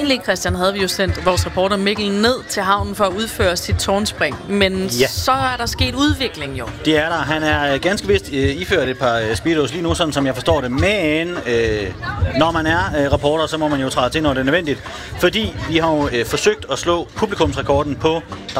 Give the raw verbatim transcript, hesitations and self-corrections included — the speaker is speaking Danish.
egentlig, Christian, havde vi jo sendt vores reporter Mikkel ned til havnen for at udføre sit tårnspring. Men ja. så er der sket udvikling jo. Det er der. Han er ganske vist øh, iført et par øh, speedos lige nu, sådan som jeg forstår det. Men øh, når man er øh, reporter, så må man jo træde til, når det er nødvendigt. Fordi vi har jo øh, forsøgt at slå publikumsrekorden på